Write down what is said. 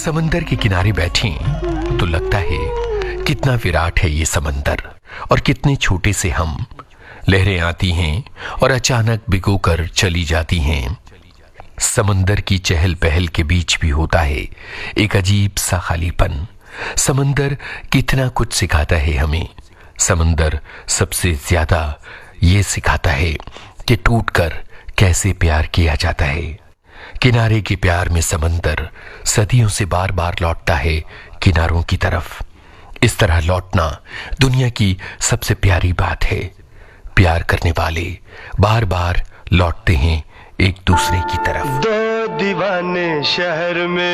समंदर के किनारे बैठी तो लगता है कितना विराट है ये समंदर और कितने छोटे से हम। लहरें आती हैं और अचानक भिगोकर चली जाती हैं। समंदर की चहल पहल के बीच भी होता है एक अजीब सा खालीपन। समंदर कितना कुछ सिखाता है हमें। समंदर सबसे ज्यादा ये सिखाता है कि टूटकर कैसे प्यार किया जाता है। किनारे के प्यार में समंदर सदियों से बार बार लौटता है किनारों की तरफ। इस तरह लौटना दुनिया की सबसे प्यारी बात है। प्यार करने वाले बार बार लौटते हैं एक दूसरे की तरफ। दो दीवाने शहर में